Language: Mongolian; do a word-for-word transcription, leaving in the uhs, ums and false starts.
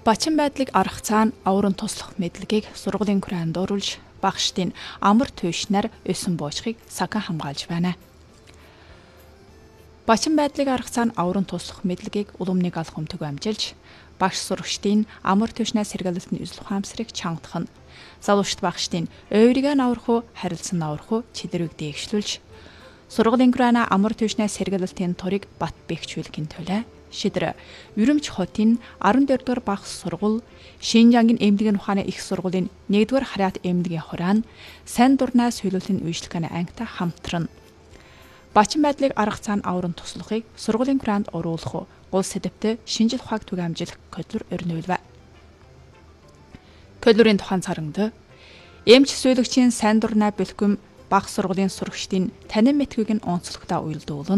Бачин байдлыг арах цаана аврын туслах мэдлэгийг сургуулийн хүрээнд дууруулж, багштын амар туйшнаар өсөн буучхыг сахан хамгаалж байна. Бачин байдлыг арах цаана аврын туслах мэдлэгийг улам нэг алхам төв амжилж, багш сурагчдын амар туйшнаас сэргээлэлтний үзэл ухаамсарыг чангадах нь залуучт багштын ойрыг аврах уу, харилцан аврах уу чиглэлийг дээгшлүүлж, сургуулийн хүрээнд амар туйшнаас сэргээлэлтийн турыг бат бэхжүүлэхийн төлөө шидрэ Үрэмч хотын арван дөрөвдүгээр багш сургууль, Шинжангийн эмнэлгийн ухааны их сургуулийн нэгдүгээр харьяат эмнэлгийн хураан, сайн дурнаа сөйлүүлэлтийн үйлчлэгээний ангитай хамтран бачин байдлыг арах цаана аврын туслахыг сургуулийн хүрээнд оруулах гол сэдэвтэй шинжил ухааг түг амжилах көдлөр өрнүүлвэ. Көдлөрийн тухайн царангад эмч сөйлөгчийн сайн дурнаа бэлгэм багш сургуулийн сурагчдын танин мэтгүйг нь онцлогтой уялдуулна.